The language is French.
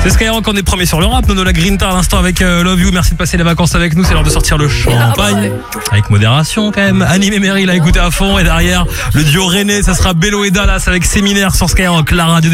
C'est Skyrock, on est premier sur le rap. Nono la Grinta à l'instant avec Love You. Merci de passer les vacances avec nous. C'est l'heure de sortir le champagne. Avec modération quand même. Anime et Meryl à écouter à fond. Et derrière, le duo René, ça sera Bello et Dallas avec Séminaire sur Skyrock, la radio des